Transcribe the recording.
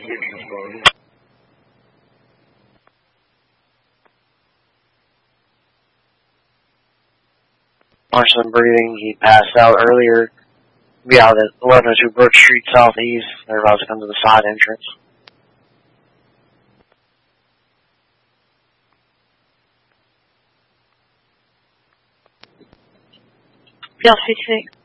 Marshall breathing. He passed out earlier. Be out at 1102 Brook Street Southeast. They're about to come to the side entrance. Bien, c'est fait.